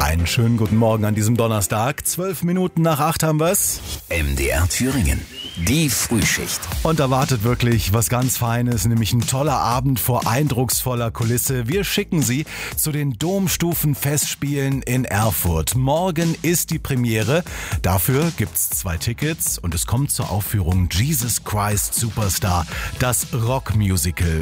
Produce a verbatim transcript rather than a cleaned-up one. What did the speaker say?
Einen schönen guten Morgen an diesem Donnerstag. Zwölf Minuten nach acht haben wir's. M D R Thüringen. Die Frühschicht. Und da wartet wirklich was ganz Feines, nämlich ein toller Abend vor eindrucksvoller Kulisse. Wir schicken Sie zu den Domstufenfestspielen in Erfurt. Morgen ist die Premiere. Dafür gibt's zwei Tickets und es kommt zur Aufführung Jesus Christ Superstar, das Rockmusical